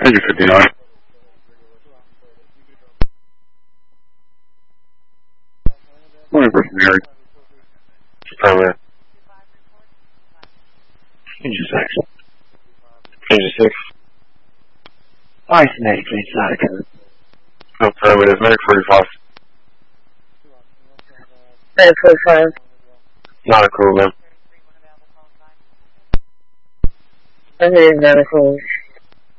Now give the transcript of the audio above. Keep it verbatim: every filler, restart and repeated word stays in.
Thank you, fifty-nine. Morning, person Mary. Affirmative. Engine six. Engine six. Bison eight, please, not a code. Affirmative. Medic forty-five. Medic forty-five. Not a cool, man. I need medical